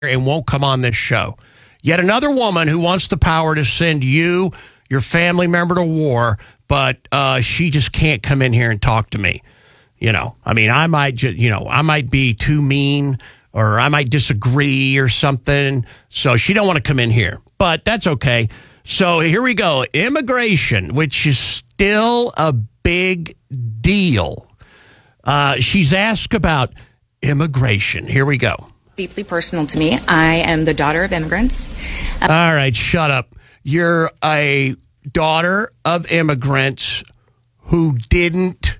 and won't come on this show. Yet another woman who wants the power to send you, your family member to war, but she just can't come in here and talk to me. You know, I mean, I might be too mean or I might disagree or something. So she don't want to come in here, but that's okay. So here we go. Immigration, which is still a big deal. She's asked about immigration. Here we go. Deeply personal to me. I am the daughter of immigrants. All right, shut up. You're a daughter of immigrants who didn't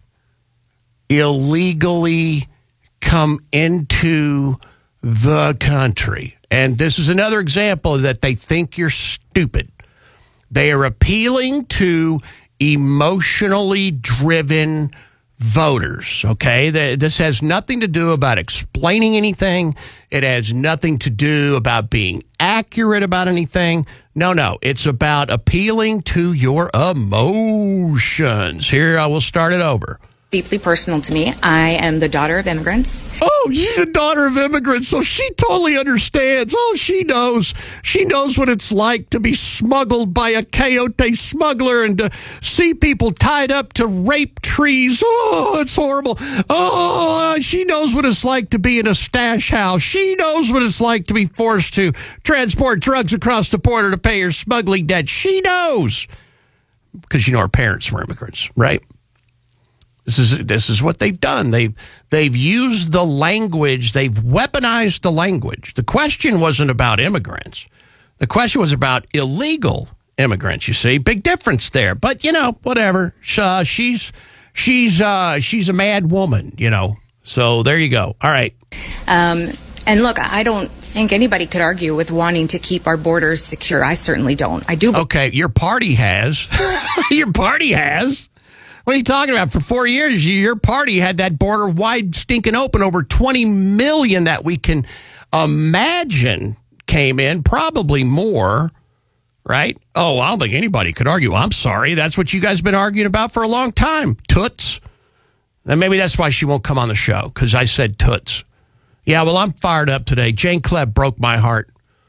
illegally come into the country. And this is another example that they think you're stupid. They are appealing to emotionally driven voters, okay? This has nothing to do about explaining anything. It has nothing to do about being accurate about anything. No. It's about appealing to your emotions. Here, I will start it over. Deeply personal to me. I am the daughter of immigrants. Oh, she's a daughter of immigrants, so she totally understands. Oh, she knows. She knows what it's like to be smuggled by a coyote smuggler and to see people tied up to rape trees. Oh, it's horrible. Oh, she knows what it's like to be in a stash house. She knows what it's like to be forced to transport drugs across the border to pay her smuggling debt. She knows. Because, her parents were immigrants, right? This is what they've done. They've used the language. They've weaponized the language. The question wasn't about immigrants. The question was about illegal immigrants. You see, big difference there. But whatever. She's a mad woman. So there you go. All right. And look, I don't think anybody could argue with wanting to keep our borders secure. I certainly don't. I do. Okay, your party has. Your party has. What are you talking about? For 4 years, your party had that border wide stinking open. Over 20 million that we can imagine came in, probably more, right? Oh, I don't think anybody could argue. I'm sorry. That's what you guys have been arguing about for a long time. Toots. And maybe that's why she won't come on the show, because I said toots. Yeah, well, I'm fired up today. Jane Klebb broke my heart.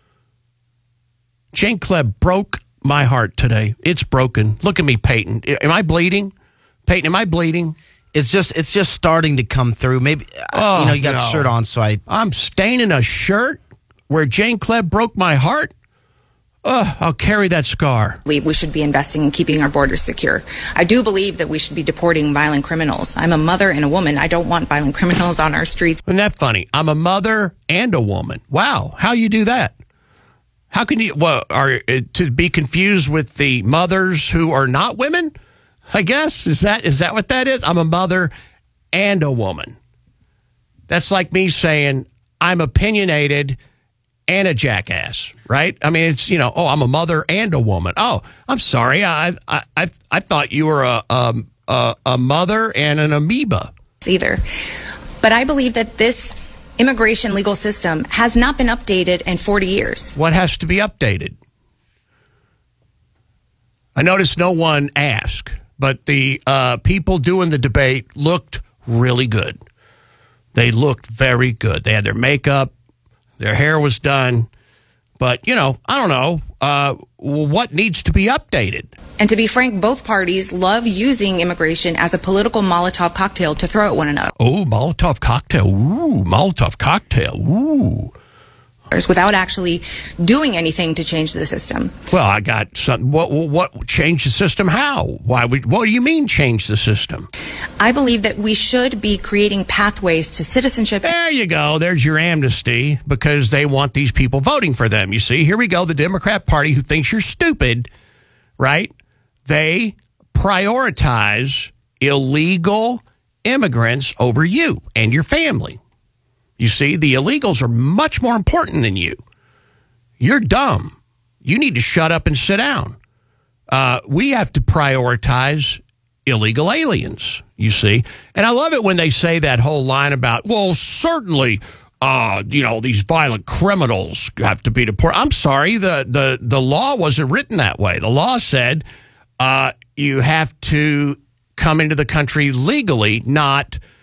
Jane Klebb broke my heart today. It's broken. Look at me, Peyton. Am I bleeding? Peyton, am I bleeding? It's just starting to come through. Maybe you got the shirt on, so I'm staining a shirt where Jane Klebb broke my heart. I'll carry that scar. We should be investing in keeping our borders secure. I do believe that we should be deporting violent criminals. I'm a mother and a woman. I don't want violent criminals on our streets. Isn't that funny? I'm a mother and a woman. Wow, how you do that? How can you? Well, to be confused with the mothers who are not women? I guess is that what that is? I'm a mother and a woman. That's like me saying I'm opinionated and a jackass, right? I mean, it's I'm a mother and a woman. Oh, I'm sorry, I thought you were a mother and an amoeba. Either, but I believe that this immigration legal system has not been updated in 40 years. What has to be updated? I noticed no one asked. But the people doing the debate looked really good. They looked very good. They had their makeup. Their hair was done. But, I don't know. What needs to be updated? And to be frank, both parties love using immigration as a political Molotov cocktail to throw at one another. Oh, Molotov cocktail. Ooh, Molotov cocktail. Ooh. Without actually doing anything to change the system. Well, I got some. What change the system? How? Why? What do you mean change the system? I believe that we should be creating pathways to citizenship. There you go. There's your amnesty, because they want these people voting for them. You see, here we go. The Democrat Party, who thinks you're stupid, right? They prioritize illegal immigrants over you and your family. You see, the illegals are much more important than you. You're dumb. You need to shut up and sit down. We have to prioritize illegal aliens, you see. And I love it when they say that whole line about, well, certainly, these violent criminals have to be deported. I'm sorry, the law wasn't written that way. The law said you have to come into the country legally, not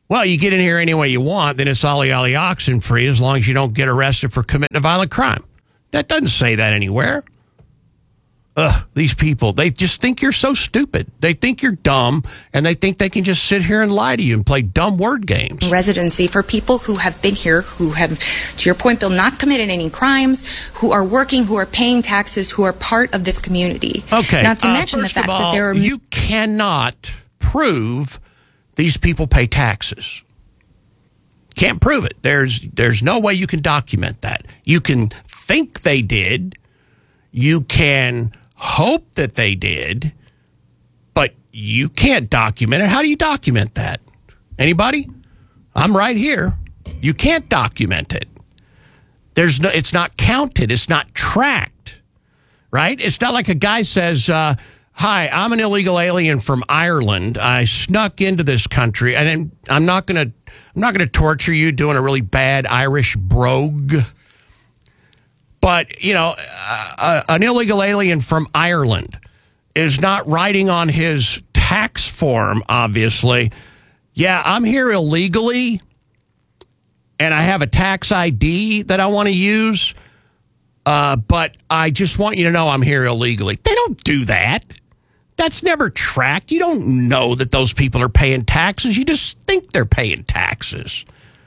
well, you get in here any way you want, then it's ollie ollie oxen free as long as you don't get arrested for committing a violent crime. That doesn't say that anywhere. These people, they just think you're so stupid. They think you're dumb, and they think they can just sit here and lie to you and play dumb word games. Residency for people who have been here, who have, to your point, Bill, not committed any crimes, who are working, who are paying taxes, who are part of this community. Okay. Not to mention the fact that there are... You cannot prove these people pay taxes. Can't prove it. There's no way you can document that. You can think they did. You can hope that they did, but you can't document it. How do you document that? Anybody? I'm right here. You can't document it. It's not counted. It's not tracked, right? It's not like a guy says, hi, I'm an illegal alien from Ireland. I snuck into this country, and I'm not going to torture you doing a really bad Irish brogue. But, an illegal alien from Ireland is not writing on his tax form, obviously, yeah, I'm here illegally, and I have a tax ID that I want to use, but I just want you to know I'm here illegally. They don't do that. That's never tracked. You don't know that those people are paying taxes. You just think they're paying taxes.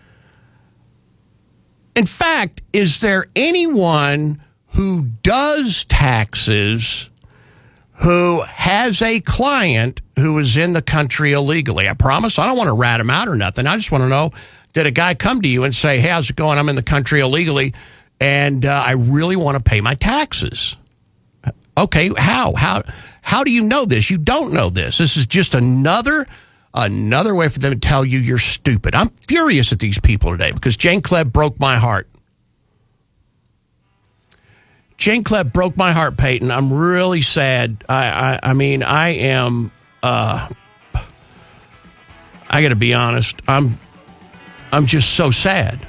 In fact, is there anyone who does taxes who has a client who is in the country illegally? I promise I don't want to rat him out or nothing. I just want to know, did a guy come to you and say, hey, how's it going? I'm in the country illegally, and I really want to pay my taxes. Okay, how do you know this? You don't know this. This is just another way for them to tell you you're stupid. I'm furious at these people today because Jane Kleb broke my heart. Jane Kleb broke my heart, Peyton. I'm really sad. I mean, I am, I got to be honest. I'm just so sad.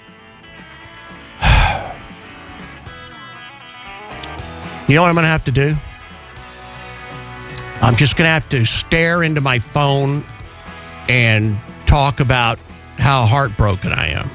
You know what I'm going to have to do? I'm just going to have to stare into my phone and talk about how heartbroken I am.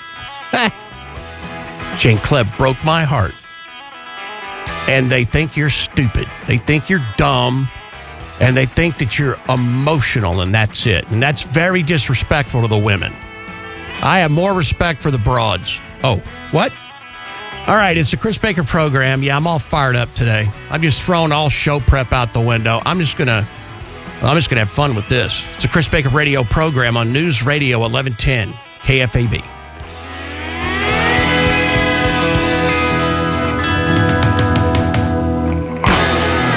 Jane Kleb broke my heart. And they think you're stupid. They think you're dumb. And they think that you're emotional, and that's it. And that's very disrespectful to the women. I have more respect for the broads. Oh, what? All right, it's a Chris Baker program. Yeah, I'm all fired up today. I'm just throwing all show prep out the window. I'm just gonna have fun with this. It's a Chris Baker radio program on News Radio 1110 KFAB.